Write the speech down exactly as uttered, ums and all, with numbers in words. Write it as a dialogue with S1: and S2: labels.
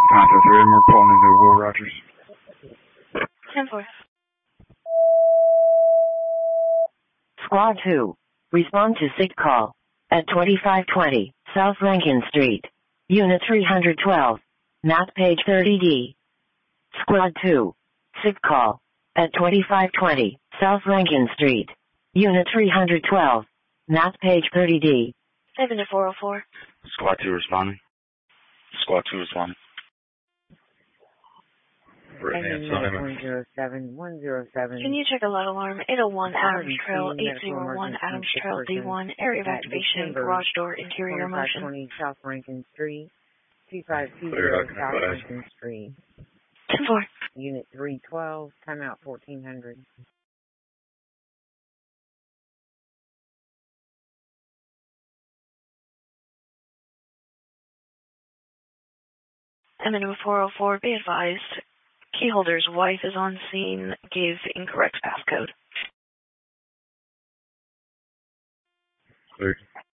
S1: Contact three, we're pulling into Will Rogers.
S2: ten four.
S3: Squad two. Respond to sick call at twenty-five twenty South Rankin Street. Unit three twelve. Map page thirty D. Squad two. Sick call at twenty-five twenty South Rankin Street. Unit three twelve. Map page thirty D.
S2: seven to four oh four.
S4: Squad two responding. Squad two responding.
S3: Brittany one zero seven one zero seven.
S2: Can you check a loud alarm? eight oh one Adams Trail, eight oh one Adams Trail, D one, area of activation, garage door, interior motion.
S3: twenty South Rankin Street, two five two zero South Rankin Street.
S2: ten four.
S3: Unit three twelve, timeout fourteen hundred.
S2: M N four oh four, be advised. Keyholder's wife is on scene, gave incorrect passcode.
S4: Clear.